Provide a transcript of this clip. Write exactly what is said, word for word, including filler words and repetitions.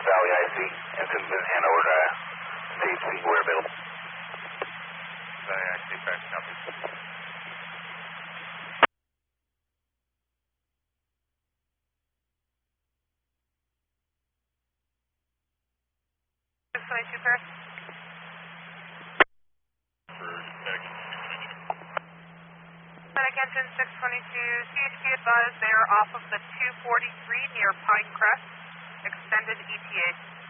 Valley I C. Engines in Hanover, uh, T H C, where available. Valley I C, private copy. six twenty-two Paris. For next. Medic engine six twenty-two, C H P advised they are off of the two forty-three near Pine Crest, extended E T A.